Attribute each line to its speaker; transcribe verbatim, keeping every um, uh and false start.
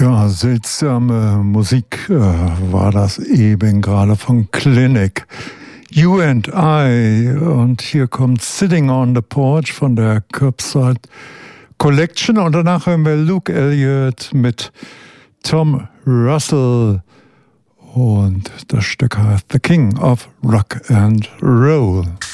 Speaker 1: Ja, seltsame Musik äh, war das eben gerade von Clinic. You and I. Und hier kommt Sitting on the Porch von der Curbside Collection. Und danach hören wir Luke Elliott mit Tom Russell. Und das Stück heißt The King of Rock and Roll.